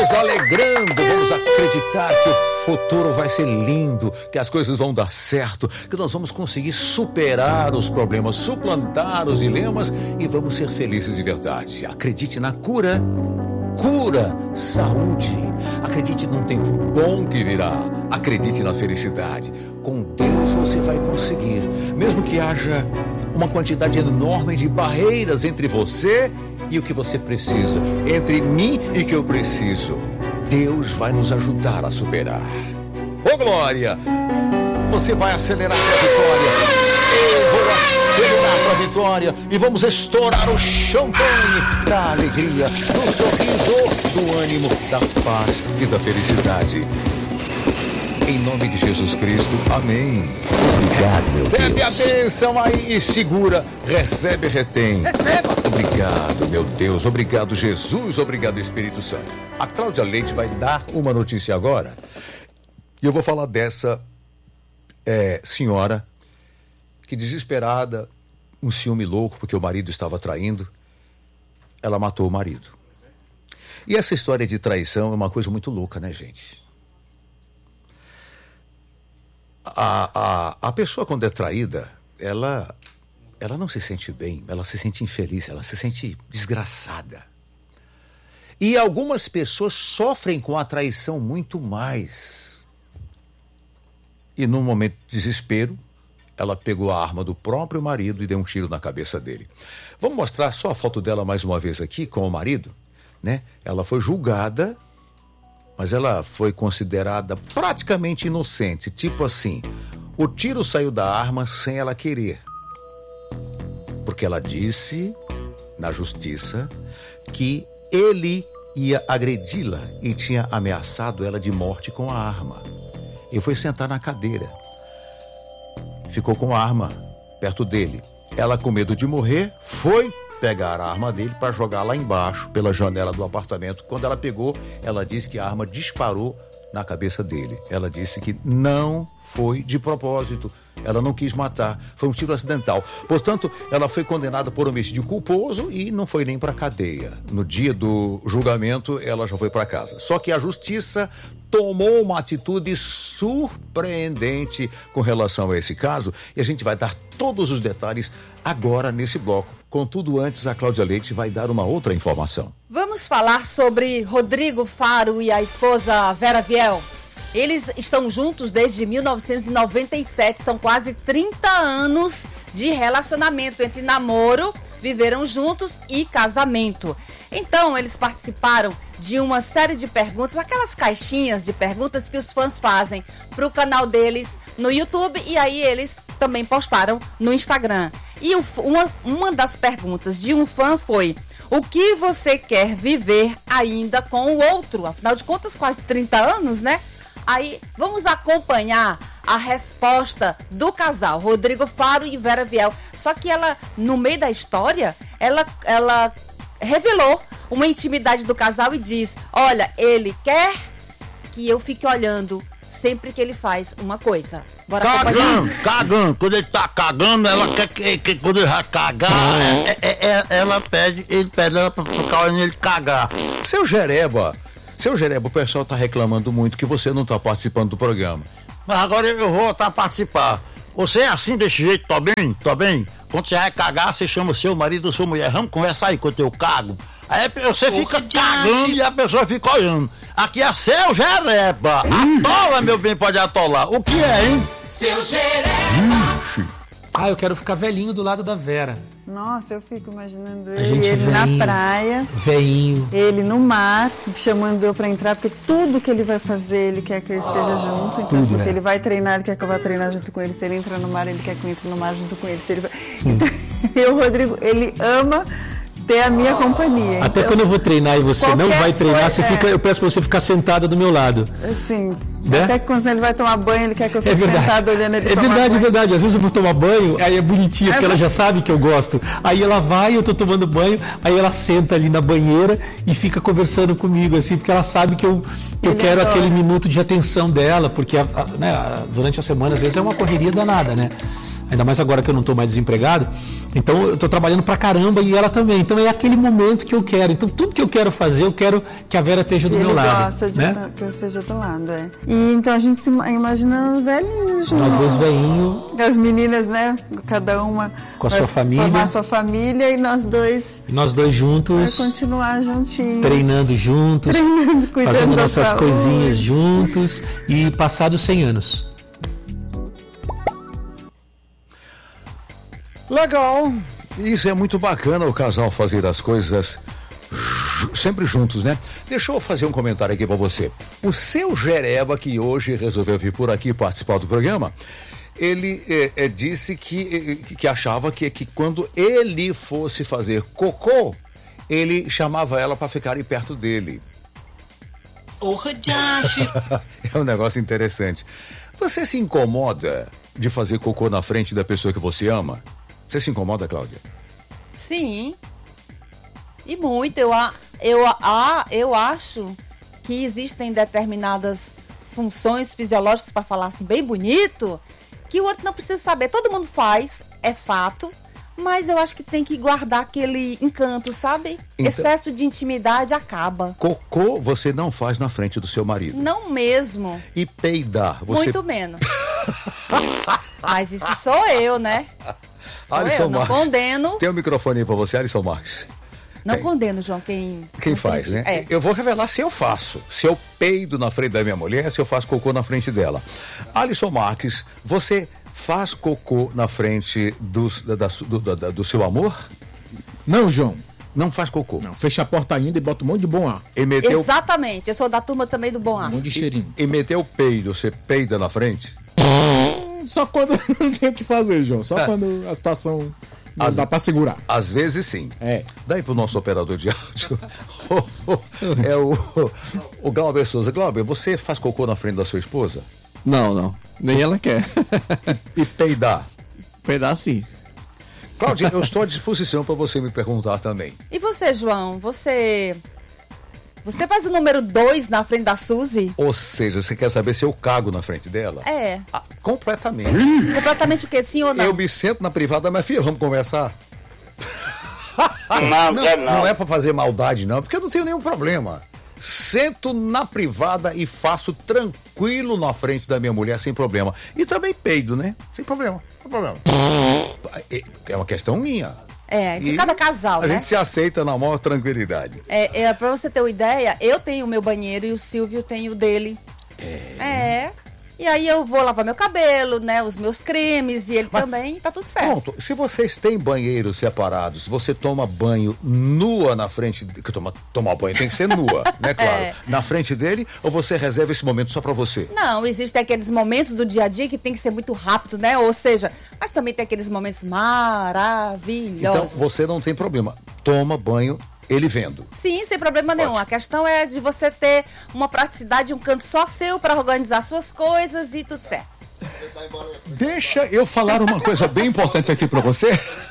nos alegrando, vamos acreditar que o futuro vai ser lindo, que as coisas vão dar certo, que nós vamos conseguir superar os problemas, suplantar os dilemas e vamos ser felizes de verdade. Acredite na cura, saúde. Acredite num tempo bom que virá. Acredite na felicidade. Com Deus você vai conseguir, mesmo que haja uma quantidade enorme de barreiras entre você e o que você precisa, entre mim e o que eu preciso. Deus vai nos ajudar a superar. Ô glória! Você vai acelerar para a vitória. Eu vou acelerar para a vitória e vamos estourar o champanhe da alegria, do sorriso, do ânimo, da paz e da felicidade. Em nome de Jesus Cristo, amém. Obrigado. Recebe a bênção aí e segura. Recebe e retém. Receba. Obrigado, meu Deus. Obrigado, Jesus. Obrigado, Espírito Santo. A Cláudia Leite vai dar uma notícia agora. E eu vou falar dessa senhora que, desesperada, um ciúme louco, porque o marido estava traindo, ela matou o marido. E essa história de traição é uma coisa muito louca, né, gente? A pessoa, quando é traída, ela não se sente bem, ela se sente infeliz, ela se sente desgraçada. E algumas pessoas sofrem com a traição muito mais. E num momento de desespero, ela pegou a arma do próprio marido e deu um tiro na cabeça dele. Vamos mostrar só a foto dela mais uma vez aqui com o marido, né? Ela foi julgada, mas ela foi considerada praticamente inocente. Tipo assim, o tiro saiu da arma sem ela querer. Porque ela disse na justiça que ele ia agredi-la e tinha ameaçado ela de morte com a arma. E foi sentar na cadeira. Ficou com a arma perto dele. Ela, com medo de morrer, foi pegar a arma dele para jogar lá embaixo, pela janela do apartamento. Quando ela pegou, ela disse que a arma disparou na cabeça dele. Ela disse que não foi de propósito. Ela não quis matar. Foi um tiro acidental. Portanto, ela foi condenada por homicídio culposo e não foi nem para cadeia. No dia do julgamento, ela já foi para casa. Só que a justiça tomou uma atitude surpreendente com relação a esse caso e a gente vai dar todos os detalhes agora nesse bloco. Contudo, antes, a Cláudia Leite vai dar uma outra informação. Vamos falar sobre Rodrigo Faro e a esposa Vera Viel. Eles estão juntos desde 1997, são quase 30 anos de relacionamento entre namoro, viveram juntos e casamento. Então, eles participaram de uma série de perguntas, aquelas caixinhas de perguntas que os fãs fazem para o canal deles no YouTube, e aí eles também postaram no Instagram. E uma das perguntas de um fã foi: o que você quer viver ainda com o outro? Afinal de contas, quase 30 anos, né? Aí, vamos acompanhar a resposta do casal, Rodrigo Faro e Vera Viel. Só que ela, no meio da história, ela revelou uma intimidade do casal e diz: olha, ele quer que eu fique olhando sempre que ele faz uma coisa. Bora cagando. Quando ele tá cagando, ela quer que quando ele vai cagar, ele pede ela pra ficar olhando ele cagar. Seu Jereba, o pessoal tá reclamando muito que você não tá participando do programa. Mas agora eu vou participar. Você é assim, desse jeito, tá bem? Quando você vai cagar, você chama seu marido ou sua mulher, vamos conversar aí enquanto eu cago. Aí você fica cagando e a pessoa fica olhando. Aqui é seu Jereba. Atola, meu bem, pode atolar. O que é, hein? Seu Jereba. Eu quero ficar velhinho do lado da Vera. Nossa, eu fico imaginando ele na praia, velhinho, ele no mar, chamando eu pra entrar, porque tudo que ele vai fazer, ele quer que eu esteja junto. Então, assim, se ele vai treinar, ele quer que eu vá treinar junto com ele. Se ele entra no mar, ele quer que eu entre no mar junto com ele. Se ele vai... Então, o Rodrigo, ele ama ter a minha companhia. Até então, quando eu vou treinar e você não vai treinar, eu peço pra você ficar sentada do meu lado. Sim. Né? Até que quando ele vai tomar banho, ele quer que eu fique sentado olhando ele tomar banho. É verdade. Às vezes eu vou tomar banho, aí é bonitinho, porque ela já sabe que eu gosto. Aí ela vai, eu tô tomando banho, aí ela senta ali na banheira e fica conversando comigo, assim, porque ela sabe que eu quero aquele minuto de atenção dela, porque durante a semana, às vezes, é uma correria danada, né? ainda mais agora que eu não estou mais desempregado. Então eu estou trabalhando pra caramba e ela também. Então é aquele momento que eu quero. Então tudo que eu quero fazer, eu quero que a Vera esteja do meu lado. Ele gosta de né? que eu esteja do lado, E então a gente se imagina velhinhos juntos. Nós dois velhinhos. As meninas, né? Cada uma com a sua família. Formar a sua família e nós dois. E nós dois juntos. Vai continuar juntinhos. Treinando juntos. Cuidando fazendo nossas saúde. Coisinhas juntos e passados 100 anos. Legal. Isso é muito bacana, o casal fazer as coisas sempre juntos, né? Deixa eu fazer um comentário aqui pra você. O seu Jereba, que hoje resolveu vir por aqui participar do programa, ele disse que achava que quando ele fosse fazer cocô, ele chamava ela pra ficar perto dele. É um negócio interessante. Você se incomoda de fazer cocô na frente da pessoa que você ama? Você se incomoda, Cláudia? Sim. E muito. Eu acho que existem determinadas funções fisiológicas, para falar assim bem bonito, que o outro não precisa saber. Todo mundo faz, é fato, mas eu acho que tem que guardar aquele encanto, sabe? Então, excesso de intimidade acaba. Cocô você não faz na frente do seu marido? Não mesmo. E peidar? Você... Muito menos. Mas isso sou eu, né? Alisson não Marques. Condeno. Tem um microfone aí pra você, Alisson Marques. Não condeno, João, quem faz, né? Eu vou revelar se eu faço. Se eu peido na frente da minha mulher, se eu faço cocô na frente dela. Alisson Marques, você faz cocô na frente do seu amor? Não, João. Não faz cocô? Não, fecha a porta ainda e bota um monte de bom ar. Exatamente, eu sou da turma também do bom ar. Um monte de cheirinho. E meter o peido, você peida na frente? Só quando não tem o que fazer, João. Só quando a situação não dá pra segurar. Às vezes sim. Daí pro nosso operador de áudio. O Glauber Souza. Glauber, você faz cocô na frente da sua esposa? Não. Nem ela quer. E peidar? Peidar sim. Cláudia, eu estou à disposição para você me perguntar também. E você, João? Você faz o número 2 na frente da Suzy? Ou seja, você quer saber se eu cago na frente dela? É. Completamente. Completamente o quê? Sim ou não? Eu me sento na privada, minha filha, vamos conversar? Não é pra fazer maldade, não, porque eu não tenho nenhum problema. Sento na privada e faço tranquilo na frente da minha mulher, sem problema. E também peido, né? Sem problema. É uma questão minha. De cada casal, né? A gente se aceita na maior tranquilidade. Pra você ter uma ideia, eu tenho o meu banheiro e o Silvio tem o dele. E aí eu vou lavar meu cabelo, né? Os meus cremes e ele também, tá tudo certo. Pronto, se vocês têm banheiros separados, você toma banho nua na frente... Tomar banho tem que ser nua, né? Claro. Na frente dele, ou você reserva esse momento só pra você? Não, existem aqueles momentos do dia a dia que tem que ser muito rápido, né? Ou seja, mas também tem aqueles momentos maravilhosos. Então, você não tem problema. Toma banho ele vendo. Sim, sem problema nenhum. A questão é de você ter uma praticidade, um canto só seu para organizar suas coisas e tudo certo. Deixa eu falar uma coisa bem importante aqui pra você.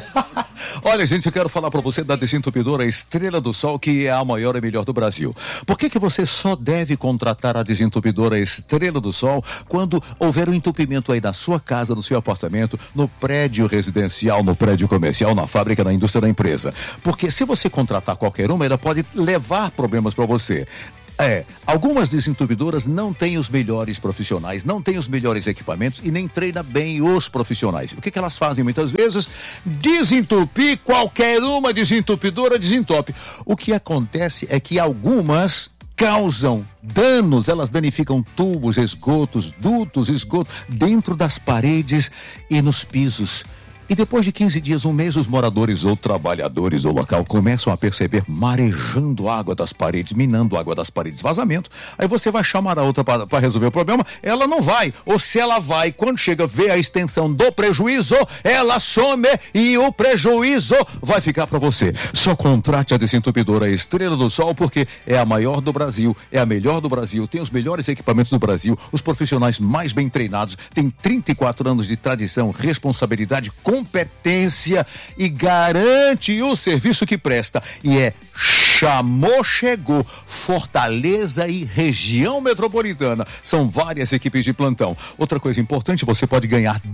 Olha, gente, eu quero falar pra você da desentupidora Estrela do Sol, que é a maior e melhor do Brasil. Por que você só deve contratar a desentupidora Estrela do Sol quando houver um entupimento aí na sua casa, no seu apartamento, no prédio residencial, no prédio comercial, na fábrica, na indústria da empresa? Porque se você contratar qualquer uma, ela pode levar problemas pra você. Algumas desentupidoras não têm os melhores profissionais, não têm os melhores equipamentos e nem treina bem os profissionais. O que elas fazem muitas vezes? Desentupir, qualquer uma desentupidora desentope. O que acontece é que algumas causam danos, elas danificam tubos, esgotos, dutos, esgoto dentro das paredes e nos pisos. E depois de 15 dias, um mês, os moradores ou trabalhadores do local começam a perceber marejando água das paredes, minando água das paredes, vazamento. Aí você vai chamar a outra para resolver o problema, ela não vai. Ou se ela vai, quando chega a ver a extensão do prejuízo, ela some e o prejuízo vai ficar para você. Só contrate a desentupidora Estrela do Sol, porque é a maior do Brasil, é a melhor do Brasil, tem os melhores equipamentos do Brasil, os profissionais mais bem treinados, tem 34 anos de tradição, responsabilidade, competência e garante o serviço que presta. E chamou, chegou. Fortaleza e região metropolitana. São várias equipes de plantão. Outra coisa importante, você pode ganhar 10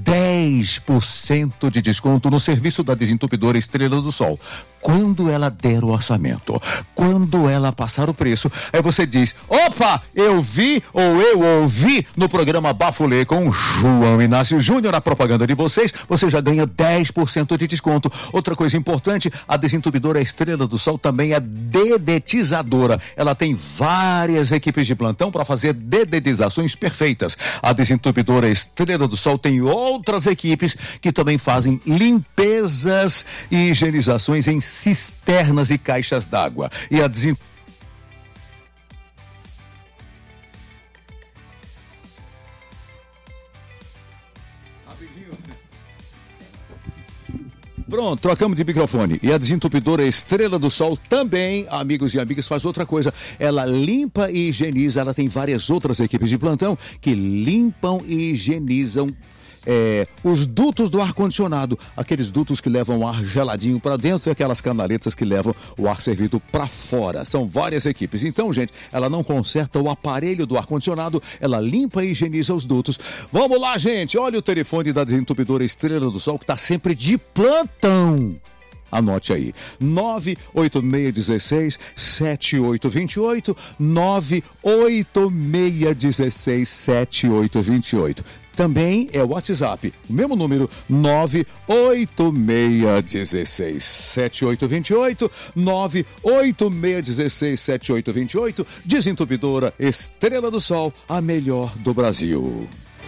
10% de desconto no serviço da desentupidora Estrela do Sol. Quando ela der o orçamento, quando ela passar o preço, aí você diz: opa, eu vi ou eu ouvi no programa Bafulê com João Inácio Júnior, a propaganda de vocês, você já ganha 10% de desconto. Outra coisa importante, a desentupidora Estrela do Sol também é dedetizadora. Ela tem várias equipes de plantão para fazer dedetizações perfeitas. A desentupidora Estrela do Sol tem outras equipes que também fazem limpezas e higienizações em cisternas e caixas d'água. E a Pronto, trocamos de microfone. E a desentupidora Estrela do Sol também, amigos e amigas, faz outra coisa. Ela limpa e higieniza. Ela tem várias outras equipes de plantão que limpam e higienizam os dutos do ar-condicionado, aqueles dutos que levam o ar geladinho para dentro e aquelas canaletas que levam o ar servido para fora. São várias equipes. Então, gente, ela não conserta o aparelho do ar-condicionado, ela limpa e higieniza os dutos. Vamos lá, gente. Olha o telefone da desentupidora Estrela do Sol, que está sempre de plantão. Anote aí, 98616-7828, 98616-7828. Também é o WhatsApp, o mesmo número, 98616-7828, 98616-7828, desentupidora Estrela do Sol, a melhor do Brasil.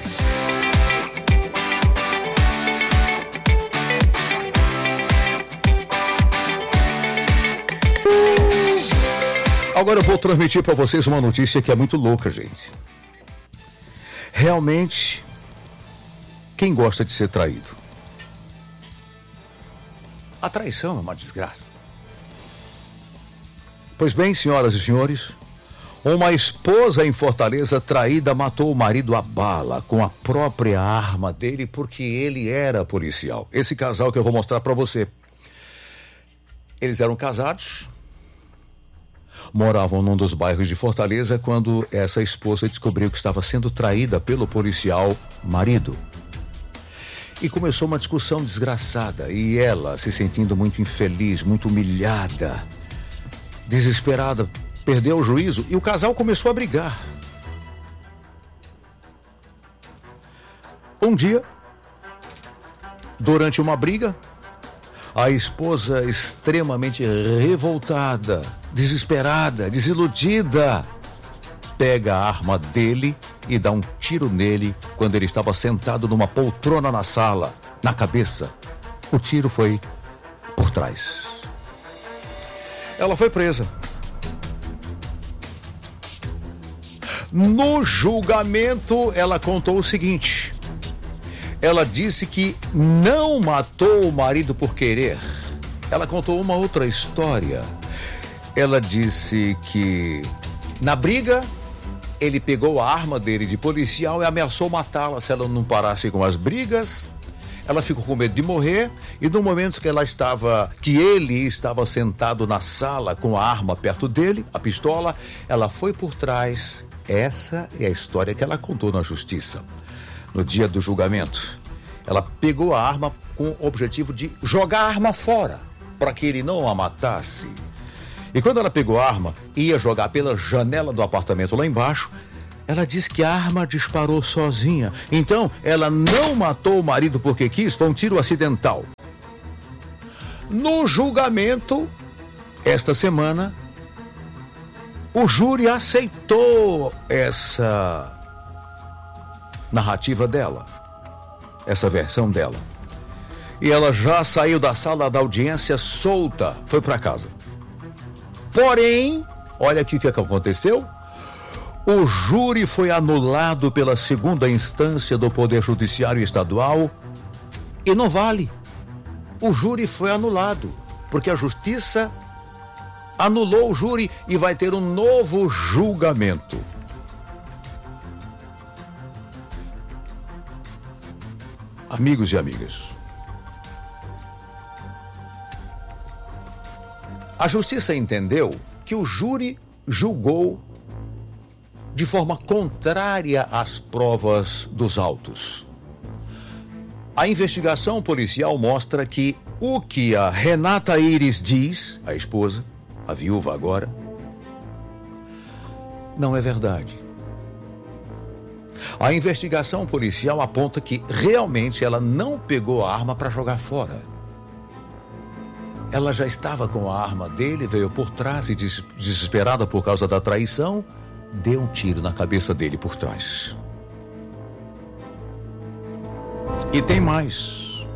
Agora eu vou transmitir para vocês uma notícia que é muito louca, gente. Realmente, quem gosta de ser traído? A traição é uma desgraça. Pois bem, senhoras e senhores, uma esposa em Fortaleza traída matou o marido a bala com a própria arma dele porque ele era policial. Esse casal que eu vou mostrar para você. Eles eram casados, moravam num dos bairros de Fortaleza quando essa esposa descobriu que estava sendo traída pelo policial marido. E começou uma discussão desgraçada e ela se sentindo muito infeliz, muito humilhada, desesperada, perdeu o juízo e o casal começou a brigar. Um dia, durante uma briga, a esposa, extremamente revoltada, desesperada, desiludida, pega a arma dele e dá um tiro nele quando ele estava sentado numa poltrona na sala, na cabeça. O tiro foi por trás. Ela foi presa. No julgamento, ela contou o seguinte: ela disse que não matou o marido por querer. Ela contou uma outra história. Ela disse que na briga ele pegou a arma dele de policial e ameaçou matá-la se ela não parasse com as brigas. Ela ficou com medo de morrer e no momento que ele estava sentado na sala com a arma perto dele, a pistola, ela foi por trás. Essa é a história que ela contou na justiça. No dia do julgamento, ela pegou a arma com o objetivo de jogar a arma fora, para que ele não a matasse. E quando ela pegou a arma e ia jogar pela janela do apartamento lá embaixo, ela disse que a arma disparou sozinha. Então, ela não matou o marido porque quis, foi um tiro acidental. No julgamento, esta semana, o júri aceitou essa narrativa dela, essa versão dela. E ela já saiu da sala da audiência solta, foi para casa. Porém, olha aqui o que aconteceu. O júri foi anulado pela segunda instância do Poder Judiciário Estadual e não vale. O júri foi anulado, porque a Justiça anulou o júri e vai ter um novo julgamento. Amigos e amigas, a Justiça entendeu que o júri julgou de forma contrária às provas dos autos. A investigação policial mostra que o que a Renata Iris diz, a esposa, a viúva agora, não é verdade. A investigação policial aponta que realmente ela não pegou a arma para jogar fora. Ela já estava com a arma dele, veio por trás e, desesperada por causa da traição, deu um tiro na cabeça dele por trás. E tem mais.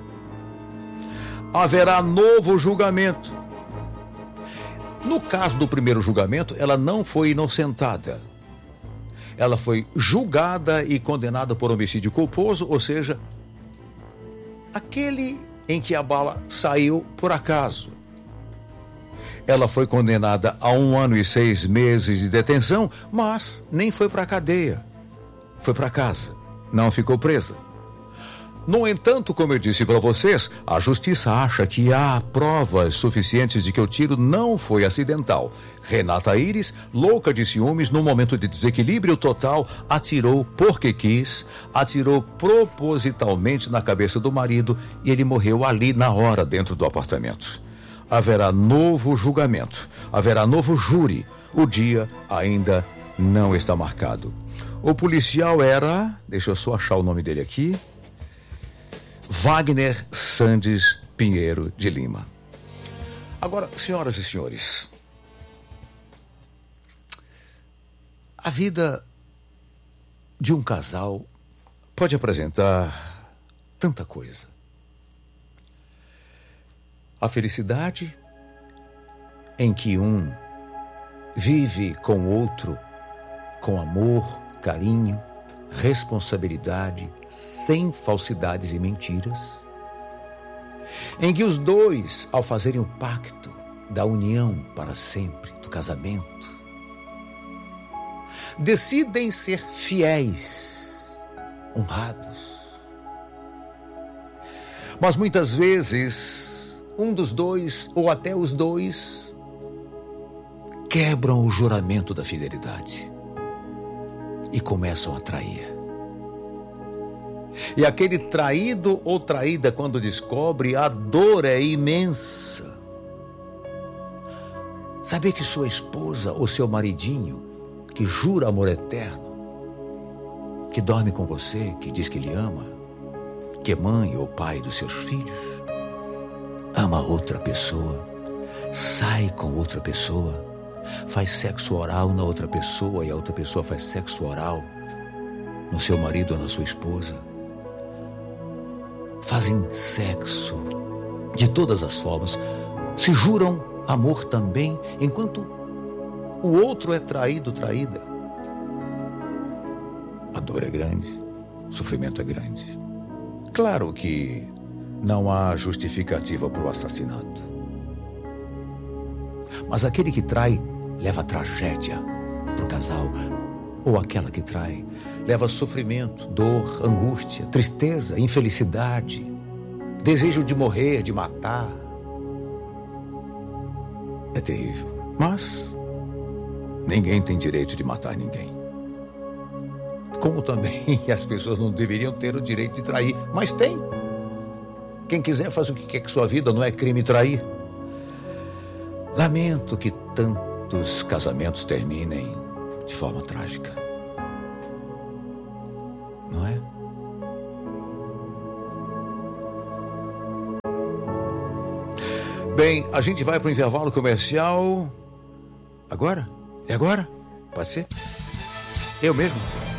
Haverá novo julgamento. No caso do primeiro julgamento, ela não foi inocentada. Ela foi julgada e condenada por homicídio culposo, ou seja, aquele em que a bala saiu por acaso. Ela foi condenada a 1 ano e 6 meses de detenção, mas nem foi para a cadeia. Foi para casa, não ficou presa. No entanto, como eu disse para vocês, a justiça acha que há provas suficientes de que o tiro não foi acidental. Renata Iris, louca de ciúmes, num momento de desequilíbrio total, atirou porque quis, atirou propositalmente na cabeça do marido e ele morreu ali na hora dentro do apartamento. Haverá novo julgamento, haverá novo júri. O dia ainda não está marcado. O policial era, deixa eu só achar o nome dele aqui, Wagner Sandes Pinheiro de Lima. Agora, senhoras e senhores, a vida de um casal pode apresentar tanta coisa. A felicidade em que um vive com o outro com amor, carinho, responsabilidade, sem falsidades e mentiras, em que os dois, ao fazerem o pacto da união para sempre, do casamento, decidem ser fiéis, honrados. Mas muitas vezes, um dos dois, ou até os dois, quebram o juramento da fidelidade e começam a trair. E aquele traído ou traída, quando descobre, a dor é imensa. Saber que sua esposa ou seu maridinho, que jura amor eterno, que dorme com você, que diz que lhe ama, que é mãe ou pai dos seus filhos, ama outra pessoa, sai com outra pessoa, faz sexo oral na outra pessoa e a outra pessoa faz sexo oral no seu marido ou na sua esposa. Fazem sexo de todas as formas, se juram amor também, enquanto o outro é traído, traída. A dor é grande, o sofrimento é grande. Claro que não há justificativa para o assassinato. Mas aquele que trai leva tragédia para o casal, ou aquela que trai leva sofrimento, dor, angústia, tristeza, infelicidade, desejo de morrer, de matar. É terrível, mas ninguém tem direito de matar ninguém. Como também as pessoas não deveriam ter o direito de trair, mas tem. Quem quiser faz o que quer com sua vida, não é crime trair. Lamento que tantos casamentos terminem de forma trágica. Não é? Bem, a gente vai para o intervalo comercial. Agora? É agora? Pode ser? Eu mesmo?